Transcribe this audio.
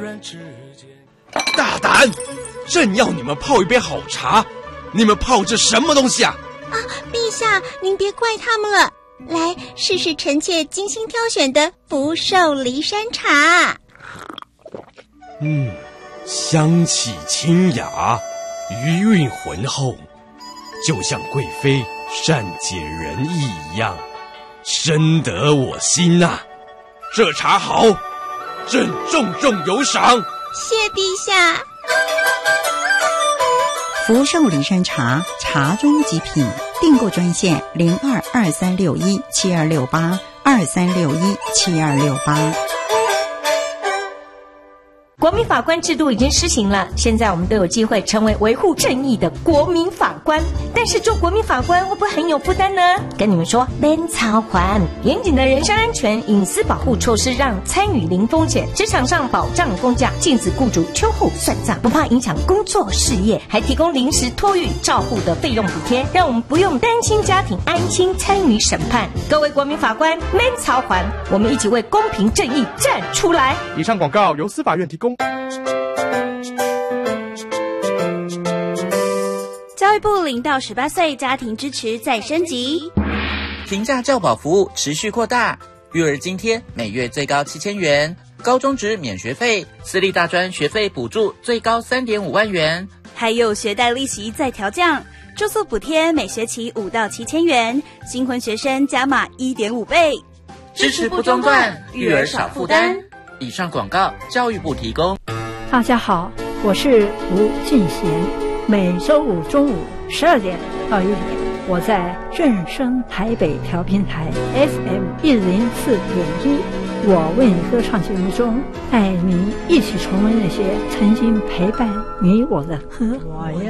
大胆！朕要你们泡一杯好茶，你们泡这什么东西啊？ 陛下，您别怪他们了。来，试试臣妾精心挑选的福寿梨山茶。 香气清雅，余韵浑厚，就像贵妃善解人意一样，深得我心啊！这茶好，朕重重有赏。 谢陛下。 福寿梨山茶，茶中极品。订购专线0223617268，23617268。 国民法官制度已经施行了，现在我们都有机会成为维护正义的国民法官。但是做国民法官会不会很有负担呢？跟你们说，免操还严谨的人身安全、隐私保护措施，让参与零风险，职场上保障公假，禁止雇主秋后算账，不怕影响工作事业，还提供临时托育照护的费用补贴，让我们不用担心家庭，安心参与审判。各位国民法官，免操还，我们一起为公平正义站出来。 以上广告由司法院提供。 教育部0到18岁家庭支持再升级， 平价教保服务持续扩大，育儿津贴每月最高7000元，高中职免学费，私立大专学费补助最高3.5万元， 还有学贷利息再调降，住宿补贴每学期5到7000元，新婚学生加码1.5倍， 支持不中断，育儿少负担。以上广告教育部提供。 大家好，我是吴俊贤，每周五中午12点到1点，我在正声台北调频台 FM104.1，我为你歌唱节目中，带您一起重温那些曾经陪伴你我的歌。